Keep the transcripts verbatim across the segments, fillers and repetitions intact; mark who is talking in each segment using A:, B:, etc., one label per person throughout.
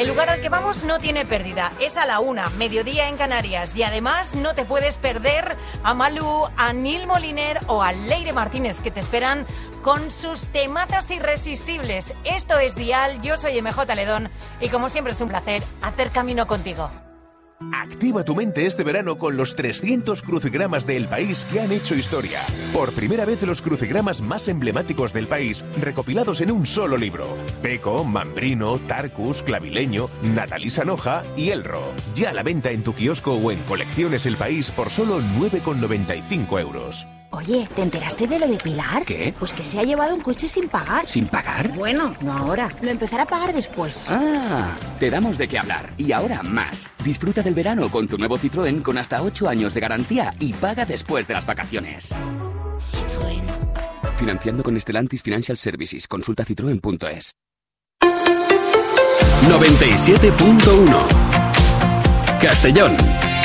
A: El lugar al que vamos no tiene pérdida. Es a la una, mediodía en Canarias. Y además no te puedes perder a Malú, a Nil Moliner o a Leire Martínez, que te esperan con sus temazas irresistibles. Esto es Dial, yo soy M J Ledón y como siempre es un placer hacer camino contigo.
B: Activa tu mente este verano con los trescientos crucigramas del país que han hecho historia. Por primera vez los crucigramas más emblemáticos del país recopilados en un solo libro. Peco, Mambrino, Tarcus, Clavileño, Natalí Sanoja y Elro. Ya a la venta en tu kiosco o en Colecciones El País por solo nueve con noventa y cinco euros.
C: Oye, ¿te enteraste de lo de Pilar?
D: ¿Qué?
C: Pues que se ha llevado un coche sin pagar.
D: ¿Sin pagar?
C: Bueno, no ahora. Lo empezará a pagar después.
D: Ah, te damos de qué hablar. Y ahora más. Disfruta del verano con tu nuevo Citroën con hasta ocho años de garantía y paga después de las vacaciones.
C: Citroën.
D: Financiando con Stellantis Financial Services. Consulta citroen punto es. noventa y siete punto uno Castellón.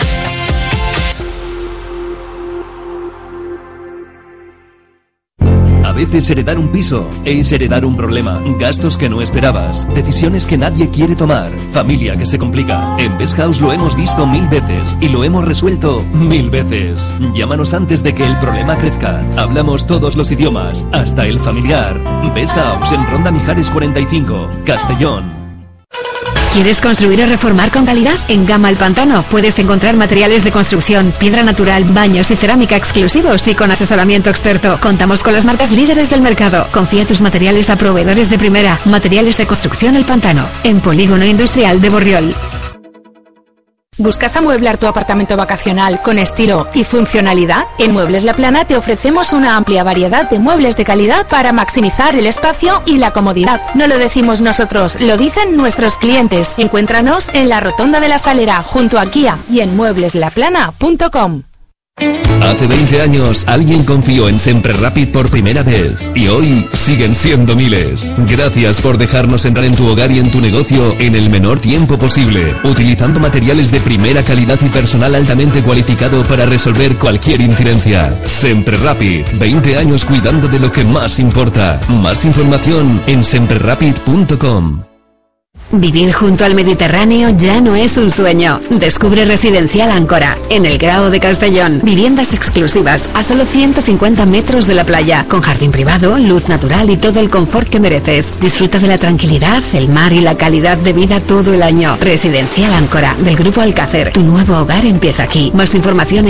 E: A veces heredar un piso es heredar un problema, gastos que no esperabas, decisiones que nadie quiere tomar, familia que se complica. En Best House lo hemos visto mil veces y lo hemos resuelto mil veces. Llámanos antes de que el problema crezca. Hablamos todos los idiomas, hasta el familiar. Best House en Ronda Mijares cuarenta y cinco, Castellón.
F: ¿Quieres construir o reformar con calidad? En Gama El Pantano puedes encontrar materiales de construcción, piedra natural, baños y cerámica exclusivos y con asesoramiento experto. Contamos con las marcas líderes del mercado. Confía tus materiales a proveedores de primera. Materiales de construcción El Pantano, en Polígono Industrial de Borriol.
G: ¿Buscas amueblar tu apartamento vacacional con estilo y funcionalidad? En Muebles La Plana te ofrecemos una amplia variedad de muebles de calidad para maximizar el espacio y la comodidad. No lo decimos nosotros, lo dicen nuestros clientes. Encuéntranos en la Rotonda de la Salera, junto a Kia, y en muebles la plana punto com.
E: Hace veinte años alguien confió en Sempre Rapid por primera vez y hoy siguen siendo miles. Gracias por dejarnos entrar en tu hogar y en tu negocio en el menor tiempo posible, utilizando materiales de primera calidad y personal altamente cualificado para resolver cualquier incidencia. Sempre Rapid, veinte años cuidando de lo que más importa. Más información en sempre rapid punto com.
F: Vivir junto al Mediterráneo ya no es un sueño. Descubre Residencial Áncora, en el Grao de Castellón. Viviendas exclusivas a solo ciento cincuenta metros de la playa, con jardín privado, luz natural y todo el confort que mereces. Disfruta de la tranquilidad, el mar y la calidad de vida todo el año. Residencial Áncora, del Grupo Alcácer. Tu nuevo hogar empieza aquí. Más información